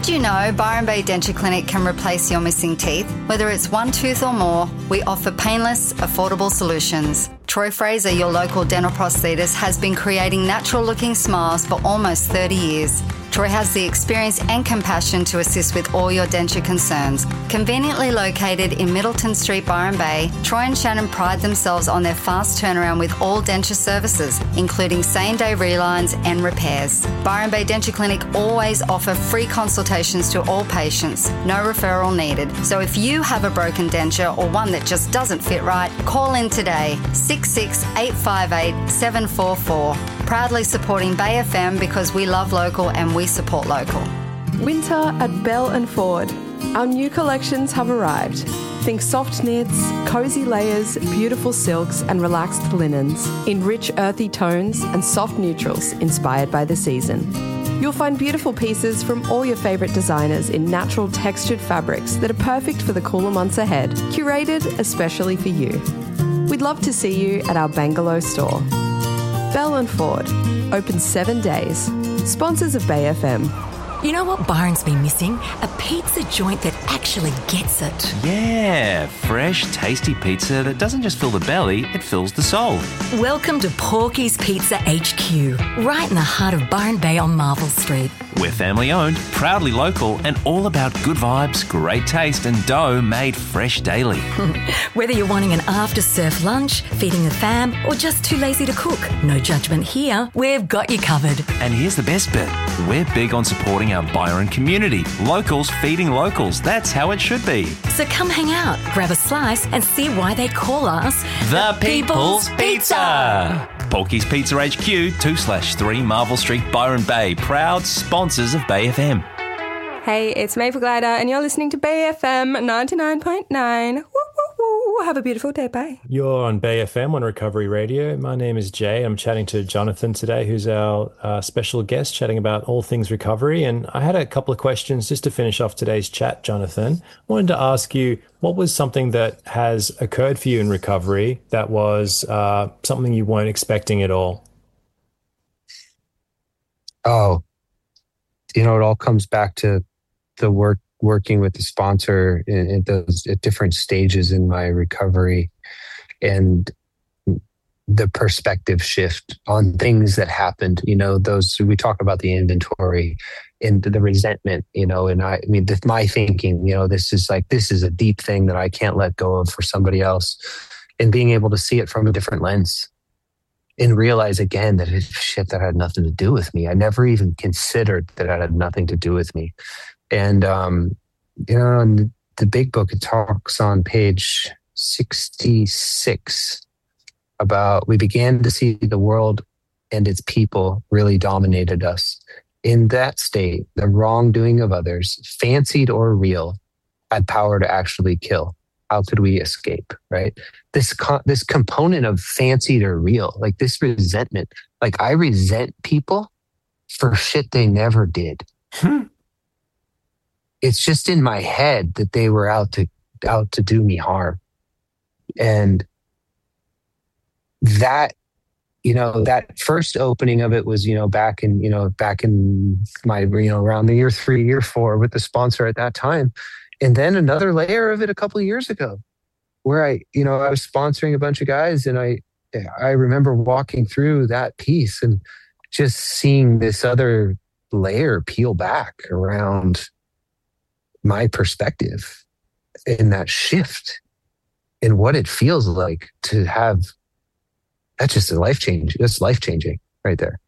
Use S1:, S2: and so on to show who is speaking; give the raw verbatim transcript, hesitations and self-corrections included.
S1: Did you know Byron Bay Denture Clinic can replace your missing teeth? Whether it's one tooth or more, we offer painless, affordable solutions. Troy Fraser, your local dental prosthetist, has been creating natural-looking smiles for almost thirty years. Troy has the experience and compassion to assist with all your denture concerns. Conveniently located in Middleton Street, Byron Bay, Troy and Shannon pride themselves on their fast turnaround with all denture services, including same-day relines and repairs. Byron Bay Denture Clinic always offer free consultations to all patients, no referral needed. So if you have a broken denture or one that just doesn't fit right, call in today, six six eight five eight seven four four. Proudly supporting Bay F M because we love local and we support local.
S2: Winter at Bell and Ford. Our new collections have arrived. Think soft knits, cosy layers, beautiful silks and relaxed linens in rich earthy tones and soft neutrals inspired by the season. You'll find beautiful pieces from all your favourite designers in natural textured fabrics that are perfect for the cooler months ahead, curated especially for you. We'd love to see you at our Bangalow store. Bell and Ford, open seven days. Sponsors of Bay F M.
S3: You know what Byron's been missing? A pizza joint that actually gets it.
S4: Yeah, fresh, tasty pizza that doesn't just fill the belly, it fills the soul.
S3: Welcome to Porky's Pizza H Q, right in the heart of Byron Bay on Marvel Street.
S4: We're family owned, proudly local, and all about good vibes, great taste, and dough made fresh daily.
S3: Whether you're wanting an after-surf lunch, feeding the fam, or just too lazy to cook, no judgment here. We've got you covered.
S4: And here's the best bit. We're big on supporting our Byron community. Locals feeding locals. That's how it should be.
S3: So come hang out, grab a slice, and see why they call us
S4: The People's Pizza. Porky's Pizza H Q, two slash three Marvel Street, Byron Bay. Proud sponsors of Bay F M.
S2: Hey, it's Maple Glider and you're listening to Bay F M ninety-nine point nine. Woo, woo, woo. Have a beautiful day. Bye.
S5: You're on Bay F M on Recovery Radio. My name is Jay. I'm chatting to Jonathan today, who's our uh, special guest, chatting about all things recovery. And I had a couple of questions just to finish off today's chat, Jonathan. I wanted to ask you, what was something that has occurred for you in recovery that was uh, something you weren't expecting at all?
S6: Oh, you know, it all comes back to the work, working with the sponsor in, in those at different stages in my recovery and the perspective shift on things that happened. You know, those, we talk about the inventory and the resentment, you know, and I, I mean, this, my thinking, you know, this is like, this is a deep thing that I can't let go of for somebody else, and being able to see it from a different lens and realize again that it's shit that had nothing to do with me. I never even considered that it had nothing to do with me. And, um, you know, in the big book, it talks on page sixty-six about we began to see the world and its people really dominated us. In that state, the wrongdoing of others, fancied or real, had power to actually kill. How could we escape, right? This co- this component of fancied or real, like this resentment, like I resent people for shit they never did. Hmm. It's just in my head that they were out to out to do me harm. And that, you know, that first opening of it was, you know, back in, you know, back in my, you know, around the year three, year four with the sponsor at that time. And then another layer of it a couple of years ago where I, you know, I was sponsoring a bunch of guys and I, I remember walking through that piece and just seeing this other layer peel back around my perspective in that shift in what it feels like to have. That's just a life change. That's life changing right there.